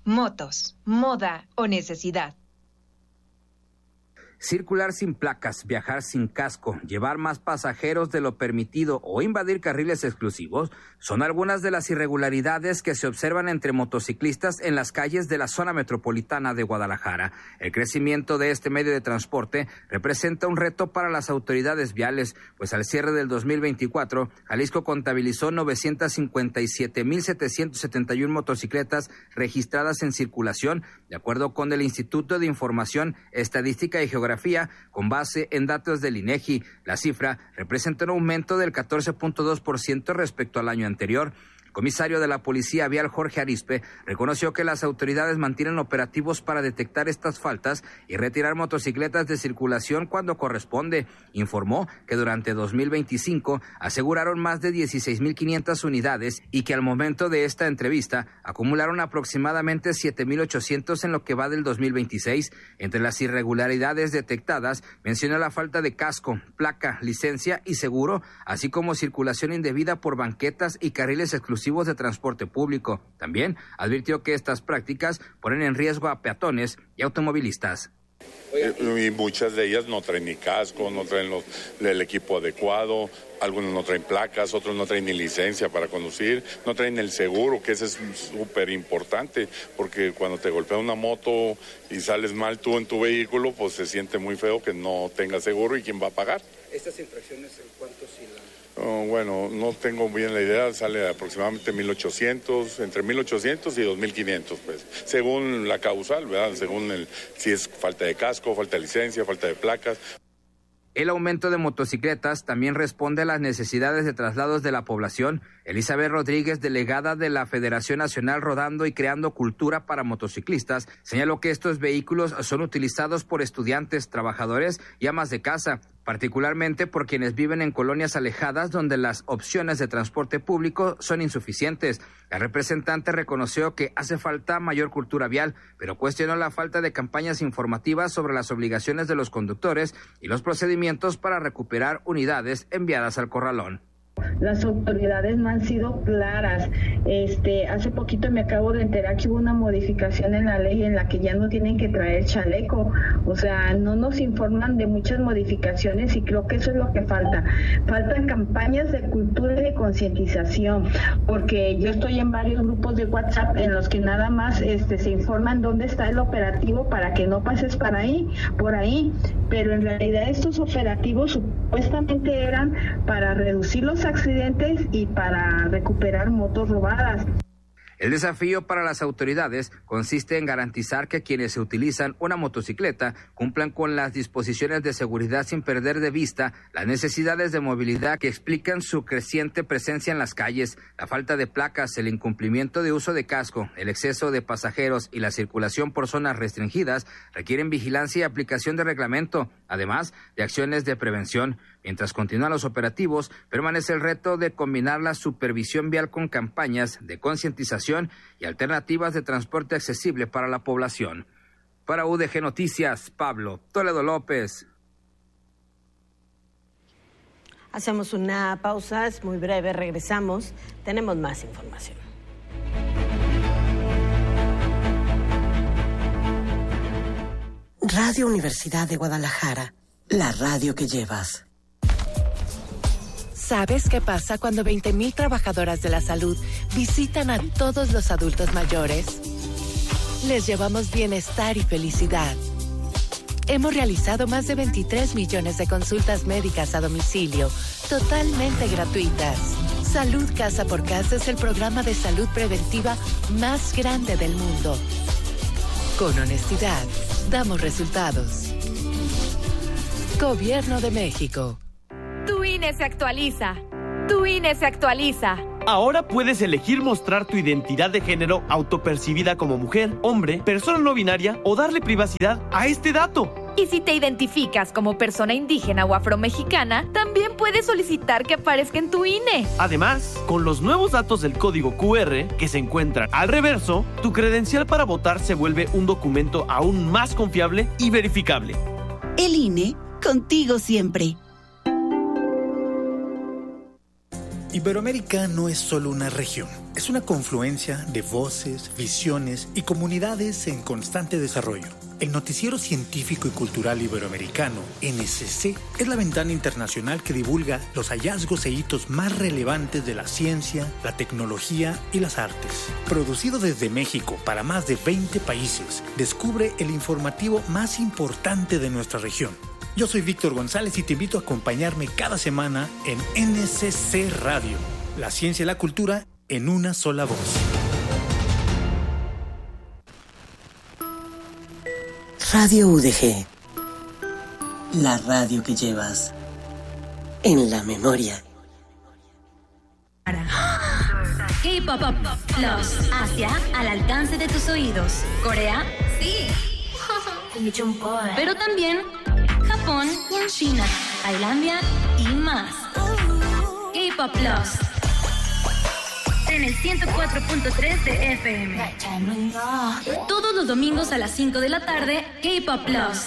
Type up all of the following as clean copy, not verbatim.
motos, moda o necesidad. Circular sin placas, viajar sin casco, llevar más pasajeros de lo permitido o invadir carriles exclusivos son algunas de las irregularidades que se observan entre motociclistas en las calles de la zona metropolitana de Guadalajara. El crecimiento de este medio de transporte representa un reto para las autoridades viales, pues al cierre del 2024, Jalisco contabilizó 957,771 motocicletas registradas en circulación, de acuerdo con el Instituto de Información, Estadística y Geografía, con base en datos del INEGI. La cifra representa un aumento del 14.2% respecto al año anterior. El comisario de la Policía Vial, Jorge Arispe, reconoció que las autoridades mantienen operativos para detectar estas faltas y retirar motocicletas de circulación cuando corresponde. Informó que durante 2025 aseguraron más de 16,500 unidades y que al momento de esta entrevista acumularon aproximadamente 7,800 en lo que va del 2026. Entre las irregularidades detectadas, mencionó la falta de casco, placa, licencia y seguro, así como circulación indebida por banquetas y carriles exclusivos de transporte público. También advirtió que estas prácticas ponen en riesgo a peatones y automovilistas. Y muchas de ellas no traen ni casco, no traen el equipo adecuado, algunos no traen placas, otros no traen ni licencia para conducir, no traen el seguro, que ese es súper importante, porque cuando te golpea una moto y sales mal tú en tu vehículo, pues se siente muy feo que no tengas seguro y quién va a pagar. ¿Estas infracciones en cuánto oscilan? Bueno, no tengo bien la idea, sale aproximadamente 1,800, entre 1,800 y 2,500, pues, según la causal, ¿verdad? Según si es falta de casco, falta de licencia, falta de placas. El aumento de motocicletas también responde a las necesidades de traslados de la población. Elizabeth Rodríguez, delegada de la Federación Nacional Rodando y Creando Cultura para Motociclistas, señaló que estos vehículos son utilizados por estudiantes, trabajadores y amas de casa, particularmente por quienes viven en colonias alejadas donde las opciones de transporte público son insuficientes. La representante reconoció que hace falta mayor cultura vial, pero cuestionó la falta de campañas informativas sobre las obligaciones de los conductores y los procedimientos para recuperar unidades enviadas al corralón. Las autoridades no han sido claras. Hace poquito me acabo de enterar que hubo una modificación en la ley en la que ya no tienen que traer chaleco. O sea, no nos informan de muchas modificaciones y creo que eso es lo que falta. Faltan campañas de cultura y de concientización, porque yo estoy en varios grupos de WhatsApp en los que nada más se informan dónde está el operativo para que no pases por ahí, pero en realidad estos operativos supuestamente eran para reducir los accidentes y para recuperar motos robadas. El desafío para las autoridades consiste en garantizar que quienes se utilizan una motocicleta cumplan con las disposiciones de seguridad sin perder de vista las necesidades de movilidad que explican su creciente presencia en las calles. La falta de placas, el incumplimiento de uso de casco, el exceso de pasajeros y la circulación por zonas restringidas requieren vigilancia y aplicación de reglamento, además de acciones de prevención. Mientras continúan los operativos, permanece el reto de combinar la supervisión vial con campañas de concientización y alternativas de transporte accesible para la población. Para UDG Noticias, Pablo Toledo López. Hacemos una pausa, es muy breve, regresamos, tenemos más información. Radio Universidad de Guadalajara, la radio que llevas. ¿Sabes qué pasa cuando 20,000 trabajadoras de la salud visitan a todos los adultos mayores? Les llevamos bienestar y felicidad. Hemos realizado más de 23 millones de consultas médicas a domicilio, totalmente gratuitas. Salud Casa por Casa es el programa de salud preventiva más grande del mundo. Con honestidad, damos resultados. Gobierno de México. Tu INE se actualiza. Tu INE se actualiza. Ahora puedes elegir mostrar tu identidad de género autopercibida como mujer, hombre, persona no binaria o darle privacidad a este dato. Y si te identificas como persona indígena o afromexicana, también puedes solicitar que aparezca en tu INE. Además, con los nuevos datos del código QR que se encuentran al reverso, tu credencial para votar se vuelve un documento aún más confiable y verificable. El INE, contigo siempre. Iberoamérica no es solo una región, es una confluencia de voces, visiones y comunidades en constante desarrollo. El Noticiero Científico y Cultural Iberoamericano, NCC, es la ventana internacional que divulga los hallazgos e hitos más relevantes de la ciencia, la tecnología y las artes. Producido desde México para más de 20 países, descubre el informativo más importante de nuestra región. Yo soy Víctor González y te invito a acompañarme cada semana en NCC Radio. La ciencia y la cultura en una sola voz. Radio UDG. La radio que llevas en la memoria. K-Pop Plus. Asia al alcance de tus oídos. Corea, sí. Pero también Japón, China, Tailandia y más. K-Pop Plus. En el 104.3 de FM. Todos los domingos a las 5 de la tarde, K-Pop Plus.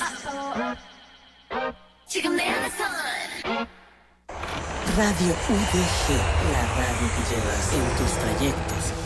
Radio UDG, la radio que llevas en tus trayectos.